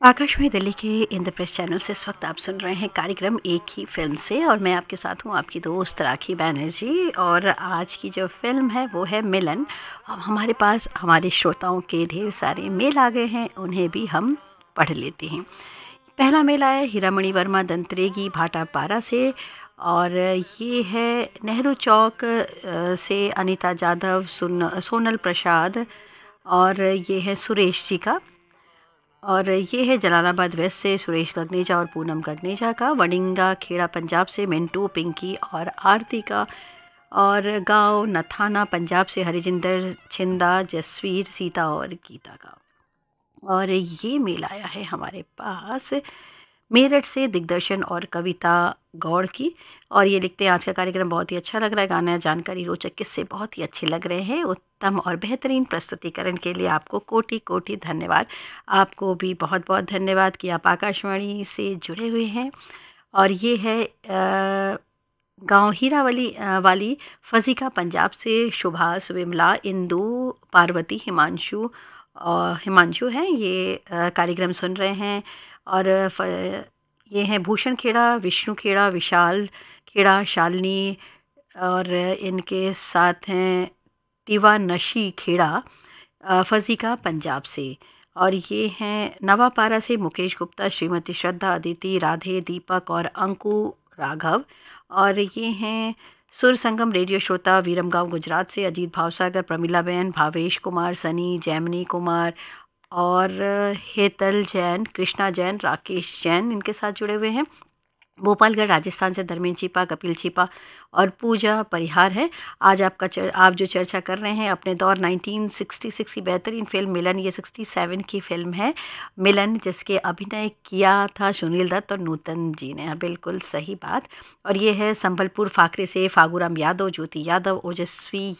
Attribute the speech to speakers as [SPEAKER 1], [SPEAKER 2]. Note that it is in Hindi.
[SPEAKER 1] आकाशवाणी दिल्ली के इंद्रप्रस्थ चैनल से इस वक्त आप सुन रहे हैं कार्यक्रम एक ही फिल्म से और मैं आपके साथ हूं आपकी दोस्त राखी बैनर्जी। और आज की जो फिल्म है वो है मिलन। अब हमारे पास हमारे श्रोताओं के ढेर सारे मेल आ गए हैं, उन्हें भी हम पढ़ लेते हैं। पहला मेल आया हीरामणि वर्मा दंतरेगी भाटापारा से और ये है नेहरू चौक से अनीता जाधव, सोनल प्रसाद और ये है सुरेश जी का। और ये है जलालाबाद वेस्ट से सुरेश गगनेजा और पूनम गगनेजा का। वडिंगा खेड़ा पंजाब से मिंटू, पिंकी और आरती का। और गांव नथाना पंजाब से हरिजिंदर, छिंदा, जसवीर, सीता और गीता का। और ये मेल आया है हमारे पास मेरठ से दिग्दर्शन और कविता गौड़ की। और ये लिखते हैं, आज का कार्यक्रम बहुत ही अच्छा लग रहा है, गाना, जानकारी, रोचक किस्से बहुत ही अच्छे लग रहे हैं। उत्तम और बेहतरीन प्रस्तुतिकरण के लिए आपको कोटि कोटि धन्यवाद। आपको भी बहुत बहुत धन्यवाद कि आप आकाशवाणी से जुड़े हुए हैं। और ये है गांव हीरावली वाली फजीका पंजाब से सुभाष, विमला, इंदू, पार्वती, हिमांशु हैं ये कार्यक्रम सुन रहे हैं। और ये हैं भूषण खेड़ा, विष्णु खेड़ा, विशाल खेड़ा, शालिनी और इनके साथ हैं टीवा नशी खेड़ा, फजीका पंजाब से। और ये हैं नवापारा से मुकेश गुप्ता, श्रीमती श्रद्धा, अदिति, राधे, दीपक और अंकु राघव। और ये हैं सुर संगम रेडियो श्रोता वीरमगांव गुजरात से अजीत भावसागर, प्रमिला बहन, भावेश कुमार, सनी, जैमिनी कुमार और हेतल जैन, कृष्णा जैन, राकेश जैन इनके साथ जुड़े हुए हैं। भोपालगढ़ राजस्थान से धर्मेंद्र छिपा, कपिल छिपा और पूजा परिहार है। आज आप जो चर्चा कर रहे हैं अपने दौर 1966 की बेहतरीन फिल्म मिलन, ये 67 की फिल्म है मिलन, जिसके अभिनय किया था सुनील दत्त और नूतन जी ने। बिल्कुल सही बात। और ये है संबलपुर फाकरे से फागूराम यादव, ज्योति यादव, ओजस्वी